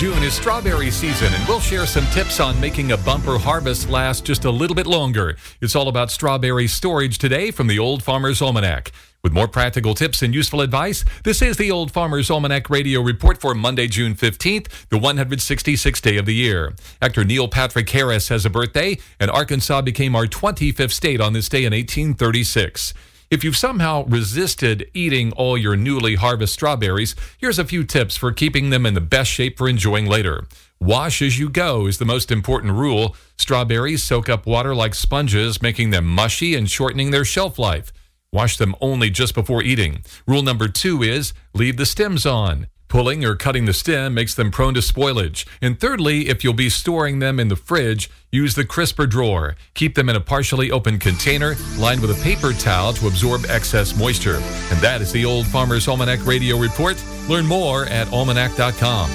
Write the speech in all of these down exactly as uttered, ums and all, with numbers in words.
June is strawberry season, and we'll share some tips on making a bumper harvest last just a little bit longer. It's all about strawberry storage today from the Old Farmer's Almanac. With more practical tips and useful advice, this is the Old Farmer's Almanac Radio Report for Monday, June fifteenth, the one hundred sixty-sixth day of the year. Actor Neil Patrick Harris has a birthday, and Arkansas became our twenty-fifth state on this day in eighteen thirty-six. If you've somehow resisted eating all your newly harvested strawberries, here's a few tips for keeping them in the best shape for enjoying later. Wash as you go is the most important rule. Strawberries soak up water like sponges, making them mushy and shortening their shelf life. Wash them only just before eating. Rule number two is leave the stems on. Pulling or cutting the stem makes them prone to spoilage. And thirdly, if you'll be storing them in the fridge, use the crisper drawer. Keep them in a partially open container lined with a paper towel to absorb excess moisture. And that is the Old Farmer's Almanac Radio Report. Learn more at almanac dot com.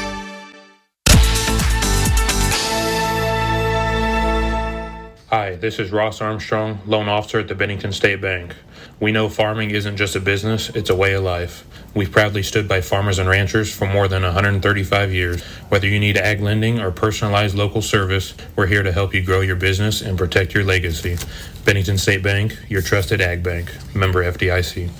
Hi, this is Ross Armstrong, loan officer at the Bennington State Bank. We know farming isn't just a business, it's a way of life. We've proudly stood by farmers and ranchers for more than one hundred thirty-five years. Whether you need ag lending or personalized local service, we're here to help you grow your business and protect your legacy. Bennington State Bank, your trusted ag bank. Member F D I C.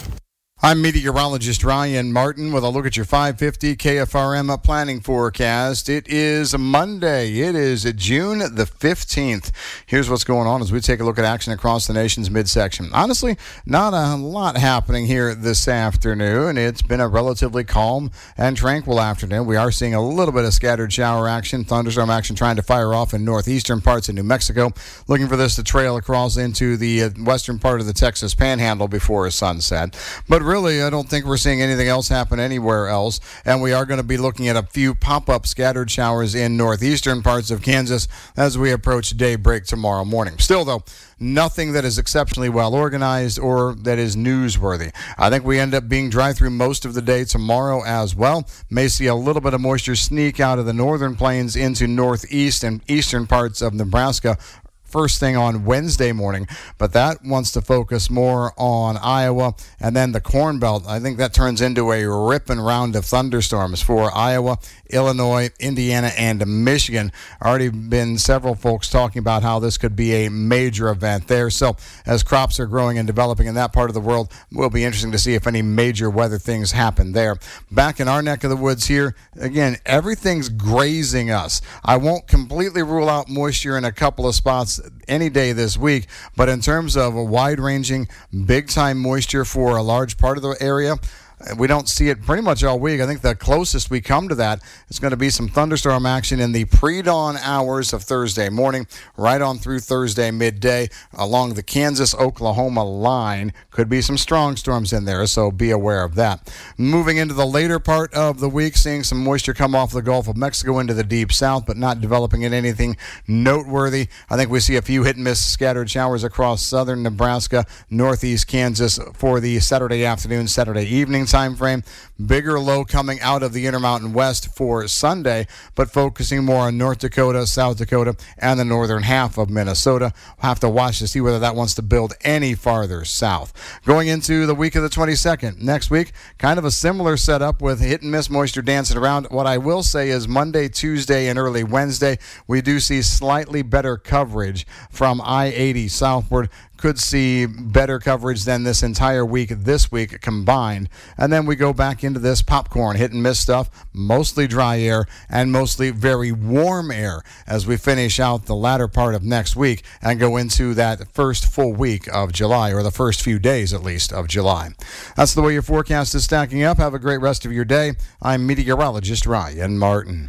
I'm meteorologist Ryan Martin with a look at your five fifty K F R M planning forecast. It is Monday. It is June the fifteenth. Here's what's going on as we take a look at action across the nation's midsection. Honestly, not a lot happening here this afternoon. It's been a relatively calm and tranquil afternoon. We are seeing a little bit of scattered shower action, thunderstorm action trying to fire off in northeastern parts of New Mexico. Looking for this to trail across into the western part of the Texas Panhandle before sunset. But really, I don't think we're seeing anything else happen anywhere else, and we are going to be looking at a few pop-up scattered showers in northeastern parts of Kansas as we approach daybreak tomorrow morning. Still, though, nothing that is exceptionally well organized or that is newsworthy. I think we end up being dry through most of the day tomorrow as well. May see a little bit of moisture sneak out of the northern plains into northeast and eastern parts of Nebraska first thing on Wednesday morning, but that wants to focus more on Iowa and then the Corn Belt. I think that turns into a ripping round of thunderstorms for Iowa, Illinois, Indiana, and Michigan. Already been several folks talking about how this could be a major event there. So as crops are growing and developing in that part of the world, it will be interesting to see if any major weather things happen there. Back in our neck of the woods here, again, everything's grazing us. I won't completely rule out moisture in a couple of spots any day this week, but in terms of a wide-ranging, big-time moisture for a large part of the area, we don't see it pretty much all week. I think the closest we come to that is going to be some thunderstorm action in the pre-dawn hours of Thursday morning, right on through Thursday midday along the Kansas-Oklahoma line. Could be some strong storms in there, so be aware of that. Moving into the later part of the week, seeing some moisture come off the Gulf of Mexico into the deep south, but not developing in anything noteworthy. I think we see a few hit-and-miss scattered showers across southern Nebraska, northeast Kansas for the Saturday afternoon, Saturday evening time frame. Bigger low coming out of the Intermountain West for Sunday, but focusing more on North Dakota, South Dakota, and the northern half of Minnesota. We'll have to watch to see whether that wants to build any farther south. Going into the week of the twenty-second. Next week, kind of a similar setup with hit and miss moisture dancing around. What I will say is Monday, Tuesday, and early Wednesday, we do see slightly better coverage from I eighty southward. Could see better coverage than this entire week this week combined. And then we go back into this popcorn hit and miss stuff, mostly dry air and mostly very warm air as we finish out the latter part of next week and go into that first full week of July, or the first few days at least of July. That's the way your forecast is stacking up. Have a great rest of your day. I'm meteorologist Ryan Martin.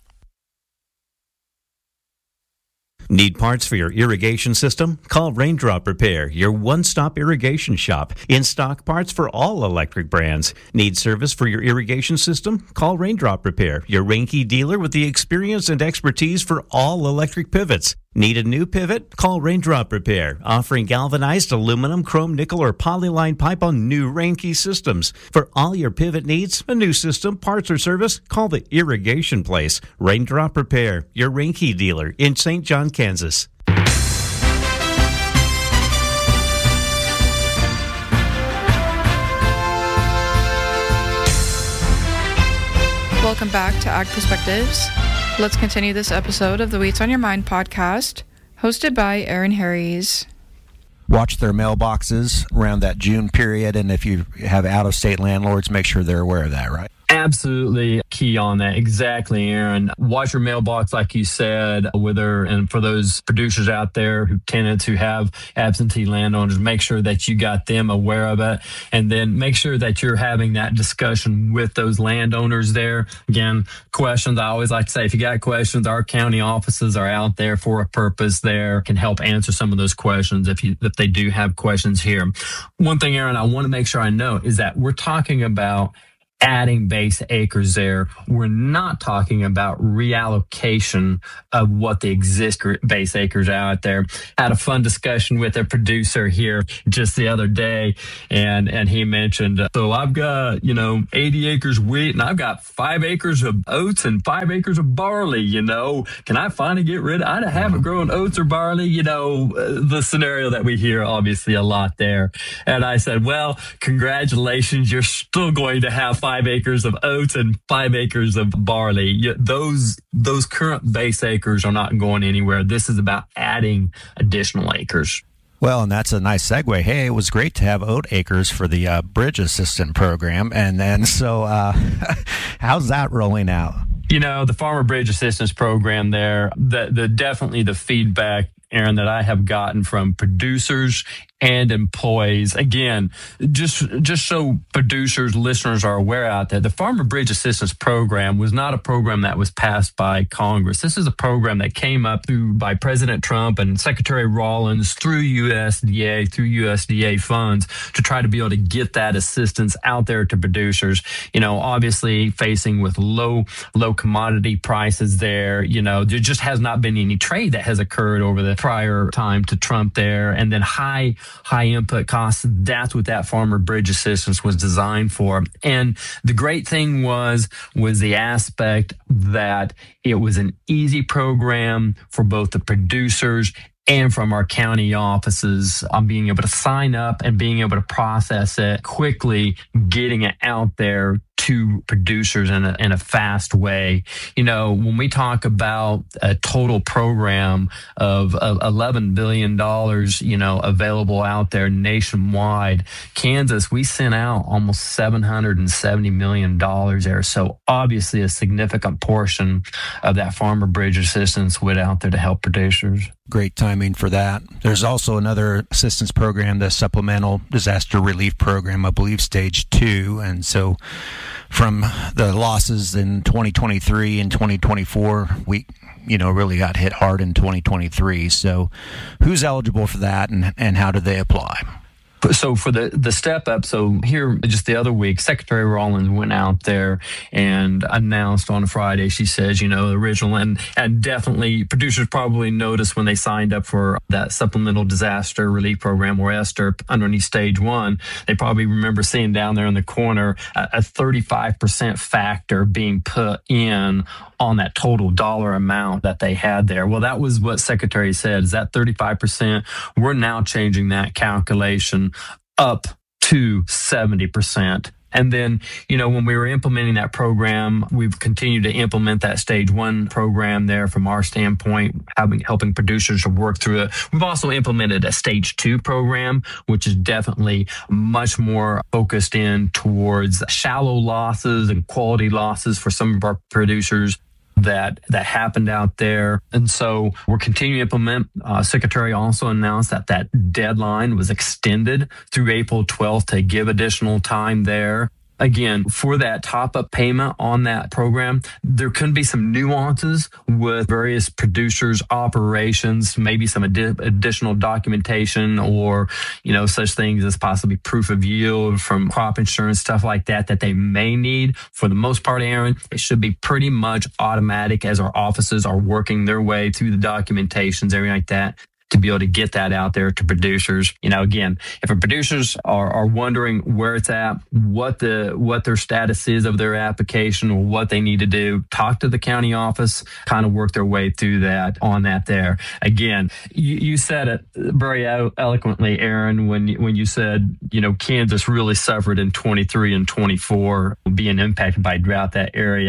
Need parts for your irrigation system? Call Raindrop Repair, your one-stop irrigation shop. In-stock parts for all electric brands. Need service for your irrigation system? Call Raindrop Repair, your Reinke dealer with the experience and expertise for all electric pivots. Need a new pivot? Call Raindrop Repair, offering galvanized aluminum, chrome, nickel, or polyline pipe on new Reinke systems. For all your pivot needs, a new system, parts, or service, call the Irrigation Place. Raindrop Repair, your Reinke dealer in Saint John, Kansas. Welcome back to Ag Perspectives. Let's continue this episode of the Wheats on Your Mind podcast, hosted by Aaron Harries. Watch their mailboxes around that June period, and if you have out-of-state landlords, make sure they're aware of that, right? Absolutely key on that. Exactly, Aaron. Watch your mailbox, like you said, whether, and for those producers out there who tenants who have absentee landowners, make sure that you got them aware of it. And then make sure that you're having that discussion with those landowners there. Again, questions, I always like to say, if you got questions, our county offices are out there for a purpose there, can help answer some of those questions if you if they do have questions here. One thing, Aaron, I want to make sure I know is that we're talking about adding base acres there. We're not talking about reallocation of what the exist base acres out there. Had a fun discussion with a producer here just the other day, and and he mentioned, so I've got, you know, eighty acres wheat, and I've got five acres of oats and five acres of barley, you know. Can I finally get rid of, I haven't grown oats or barley, you know, the scenario that we hear obviously a lot there. And I said, well, congratulations, you're still going to have five acres of oats and five acres of barley. Those those current base acres are not going anywhere. This is about adding additional acres. Well, and that's a nice segue. Hey, it was great to have oat acres for the uh, Bridge Assistant Program. And then, so uh, how's that rolling out? You know, the Farmer Bridge Assistance Program there, the, the definitely the feedback, Aaron, that I have gotten from producers and employees. Again, just just so producers, listeners are aware out there, the Farmer Bridge Assistance Program was not a program that was passed by Congress. This is a program that came up through by President Trump and Secretary Rawlins through U S D A, through U S D A funds to try to be able to get that assistance out there to producers. You know, obviously facing with low, low commodity prices there, you know, there just has not been any trade that has occurred over the prior time to Trump there. And then high high input costs. That's what that Farmer Bridge Assistance was designed for. And the great thing was, was the aspect that it was an easy program for both the producers and from our county offices on being able to sign up and being able to process it quickly, getting it out there to producers in a, in a fast way. You know, when we talk about a total program of, of eleven billion dollars, you know, available out there nationwide, Kansas, we sent out almost seven hundred seventy million dollars there. So obviously a significant portion of that Farmer Bridge Assistance went out there to help producers. Great timing for that. There's also another assistance program, the Supplemental Disaster Relief Program, I believe stage two. And so from the losses in twenty twenty-three and twenty twenty-four, we, you know, really got hit hard in twenty twenty-three. So who's eligible for that, and, and how do they apply? So for the, the step up, so here just the other week, Secretary Rawlins went out there and announced on Friday, she says, you know, the original, and, and definitely producers probably noticed when they signed up for that Supplemental Disaster Relief Program, or ESTER, underneath stage one, they probably remember seeing down there in the corner a, a thirty-five percent factor being put in on that total dollar amount that they had there. Well, that was what Secretary said, is that thirty-five percent. We're now changing that calculation up to seventy percent. And then, you know, when we were implementing that program, we've continued to implement that stage one program there from our standpoint, having, helping producers to work through it. We've also implemented a stage two program, which is definitely much more focused in towards shallow losses and quality losses for some of our producers that that happened out there. And so we're continuing to implement. Uh, Secretary also announced that that deadline was extended through April twelfth to give additional time there. Again, for that top-up payment on that program, there can be some nuances with various producers' operations, maybe some adi- additional documentation, or, you know, such things as possibly proof of yield from crop insurance, stuff like that, that they may need. For the most part, Aaron, it should be pretty much automatic as our offices are working their way through the documentations, everything like that, to be able to get that out there to producers. You know, again, if our producers are, are wondering where it's at, what the what their status is of their application, or what they need to do, talk to the county office, kind of work their way through that on that there. Again, you, you said it very eloquently, Aaron, when, when you said, you know, Kansas really suffered in twenty-three and twenty-four, being impacted by drought that area.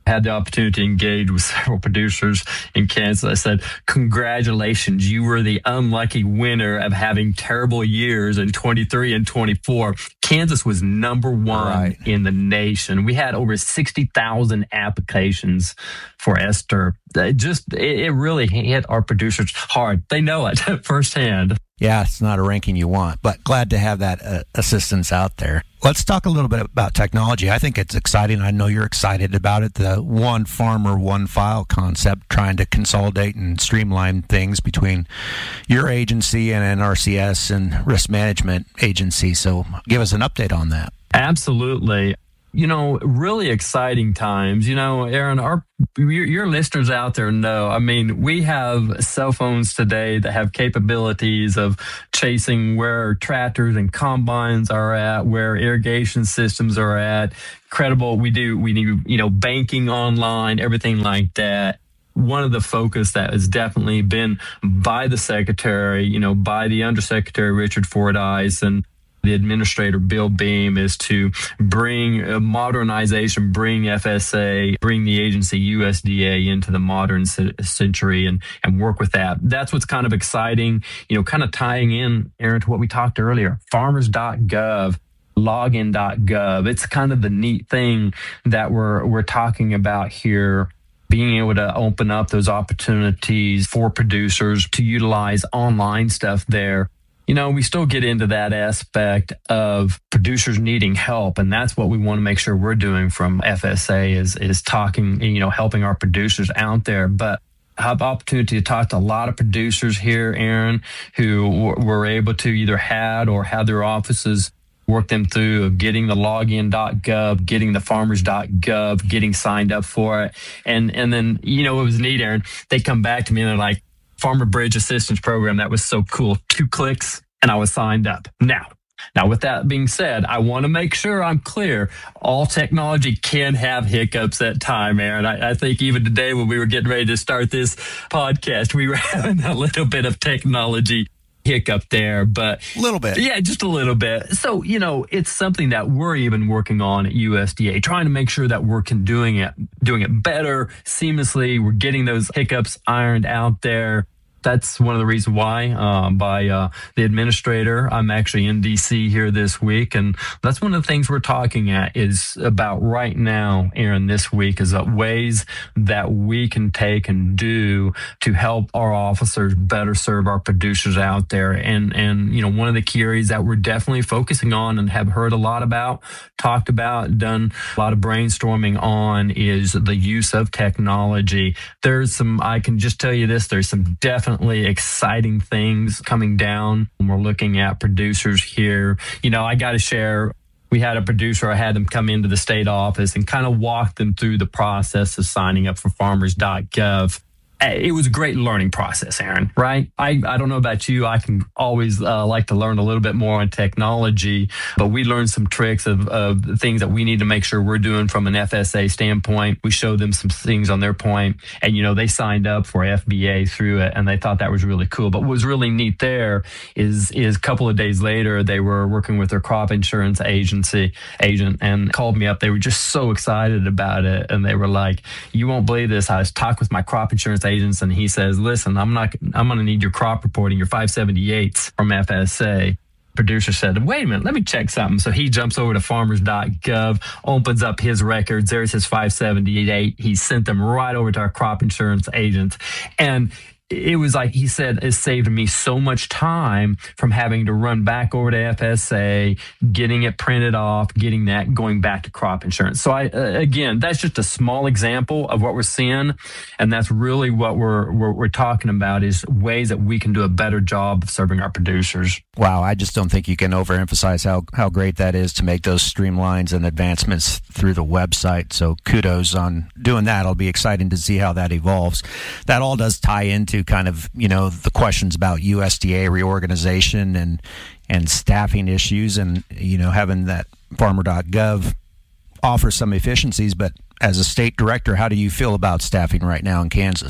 had the opportunity to engage with several producers in Kansas. I said, congratulations, you were the unlucky winner of having terrible years in twenty-three and twenty-four. Kansas was number one right. in the nation. We had over sixty thousand applications for S T R P. It just, it really hit our producers hard. They know it firsthand. Yeah, it's not a ranking you want, but glad to have that uh, assistance out there. Let's talk a little bit about technology. I think it's exciting. I know you're excited about it. The one farmer, one file concept, trying to consolidate and streamline things between your agency and N R C S and risk management agency. So give us an update on that. Absolutely. You know, really exciting times. You know, Aaron, our your, your listeners out there know, I mean, we have cell phones today that have capabilities of chasing where tractors and combines are at, where irrigation systems are at. Credible, we do, we do, you know, banking online, everything like that. One of the focus that has definitely been by the secretary, you know, by the undersecretary, Richard Fordyce, and the administrator, Bill Beam, is to bring uh, modernization, bring F S A, bring the agency U S D A into the modern c- century and, and work with that. That's what's kind of exciting, you know, kind of tying in, Aaron, to what we talked earlier, farmers dot gov. login dot gov. It's kind of the neat thing that we're we're talking about here, being able to open up those opportunities for producers to utilize online stuff there. You know, we still get into that aspect of producers needing help, and that's what we want to make sure we're doing from F S A is is talking, you know, helping our producers out there. But I have opportunity to talk to a lot of producers here, Aaron, who w- were able to either had or had their offices work them through of getting the login dot gov, getting the farmers dot gov, getting signed up for it. And and then, you know, it was neat, Aaron. They come back to me and they're like, Farmer Bridge Assistance Program, that was so cool. Two clicks and I was signed up. Now, now with that being said, I want to make sure I'm clear. All technology can have hiccups at time, Aaron. I, I think even today when we were getting ready to start this podcast, we were having a little bit of technology hiccup there, but a little bit. Yeah, just a little bit. So, you know, it's something that we're even working on at U S D A, trying to make sure that we're can doing it, doing it better, seamlessly. We're getting those hiccups ironed out there. That's one of the reasons why, um, by uh, the administrator. I'm actually in D C here this week, and that's one of the things we're talking at is about right now, Aaron, this week, is that ways that we can take and do to help our officers better serve our producers out there. And, and you know, one of the key areas that we're definitely focusing on and have heard a lot about, talked about, done a lot of brainstorming on is the use of technology. There's some, I can just tell you this, there's some definite exciting things coming down when we're looking at producers here. You know, I got to share, we had a producer, I had them come into the state office and kind of walk them through the process of signing up for farmers dot gov. It was a great learning process, Aaron, right? I, I don't know about you. I can always uh, like to learn a little bit more on technology, but we learned some tricks of, of the things that we need to make sure we're doing from an F S A standpoint. We showed them some things on their point, and, you know, they signed up for F B A through it, and they thought that was really cool. But what was really neat there is, is a couple of days later, they were working with their crop insurance agency agent and called me up. They were just so excited about it, and they were like, you won't believe this. I was talking with my crop insurance agent, and he says, listen, I'm not, I'm going to need your crop reporting, your five seventy-eights from F S A. Producer said, wait a minute, let me check something. So he jumps over to farmers dot gov, opens up his records. There's his five seventy-eight. He sent them right over to our crop insurance agent. And it was like he said, it saved me so much time from having to run back over to F S A, getting it printed off, getting that, going back to crop insurance. So I, uh, again, that's just a small example of what we're seeing. And that's really what we're, we're, we're talking about is ways that we can do a better job of serving our producers. Wow. I just don't think you can overemphasize how, how great that is to make those streamlines and advancements through the website. So kudos on doing that. It'll be exciting to see how that evolves. That all does tie into kind of, you know, the questions about U S D A reorganization and and staffing issues, and, you know, having that farmer dot gov offer some efficiencies. But as a state director, how do you feel about staffing right now in Kansas?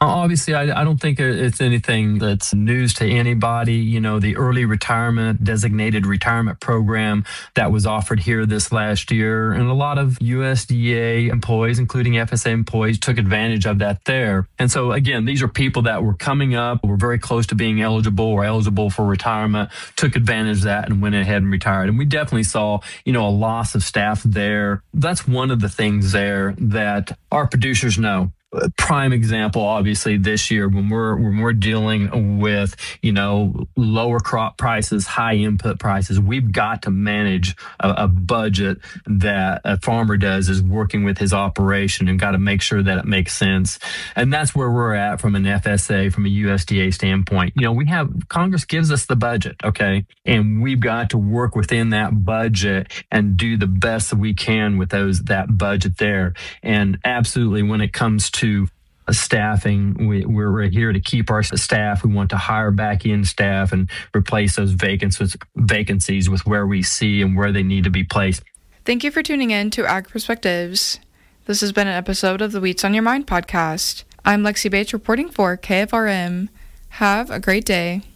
Obviously, I, I don't think it's anything that's news to anybody. You know, the early retirement, designated retirement program that was offered here this last year, and a lot of U S D A employees, including F S A employees, took advantage of that there. And so, again, these are people that were coming up, were very close to being eligible or eligible for retirement, took advantage of that and went ahead and retired. And we definitely saw, you know, a loss of staff there. That's one of the things there that our producers know. Prime example, obviously, this year when we're when we're dealing with, you know, lower crop prices, high input prices, we've got to manage a, a budget that a farmer does is working with his operation and got to make sure that it makes sense. And that's where we're at from an F S A, from a U S D A standpoint. You know, we have Congress gives us the budget, okay, and we've got to work within that budget and do the best that we can with those that budget there. And absolutely, when it comes to to staffing, we, we're here to keep our staff. We want to hire back in staff and replace those vacancies, vacancies with where we see and where they need to be placed. Thank you for tuning in to Ag Perspectives. This has been an episode of the Wheats on Your Mind podcast. I'm Lexi Bates reporting for K F R M. Have a great day.